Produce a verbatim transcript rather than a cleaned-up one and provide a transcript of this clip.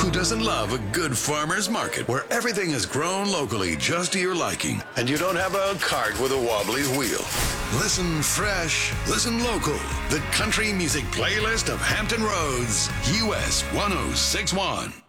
Who doesn't love a good farmer's market where everything is grown locally just to your liking and you don't have a cart with a wobbly wheel? Listen fresh, listen local. The country music playlist of Hampton Roads, U S ten sixty-one.